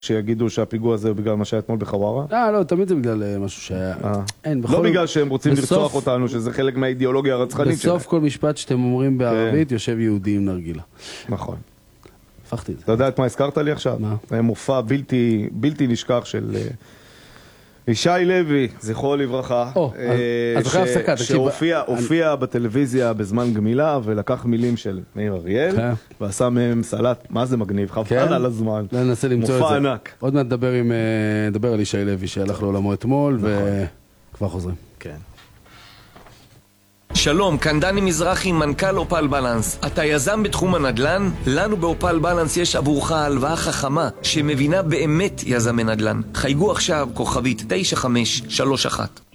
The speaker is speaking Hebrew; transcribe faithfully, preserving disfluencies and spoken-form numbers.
שיגידו שהפיגוע הזה הוא בגלל מה שהיה אתמול בחווארה? אה, לא, תמיד זה בגלל משהו שהיה... אין, בכל... לא בגלל שהם רוצים לרצוח אותנו, שזה חלק מהאידיאולוגיה הרצחנית שלהם. בסוף כל משפט שאתם אומרים בערבית, יושב יהודי עם נרגילה. נכון. הפכתי את זה. אתה יודע את מה הזכרת לי עכשיו? מה? היה מופע בלתי, בלתי נשכח של ישי לוי, זכרו לברכה. או, אז אחרי הפסקה, תקשיב. שהופיע בטלוויזיה בזמן גמילה, ולקח מילים של מאיר אריאל, ועשה מהם סלט. מה זה מגניב? חבל על הזמן. ננסה למצוא את זה. מופע ענק. עוד מעט נדבר על ישי לוי, שהלך לעולמו אתמול, וכבר חוזרים. כן. שלום, כאן דני מזרחי, מנכ"ל אופל בלנס. אתה יזם בתחום הנדל"ן? לנו באופל בלנס יש עבורך הלוואה חכמה שמבינה באמת יזמי נדל"ן. חייגו עכשיו כוכבית תשע חמש שלוש אחת.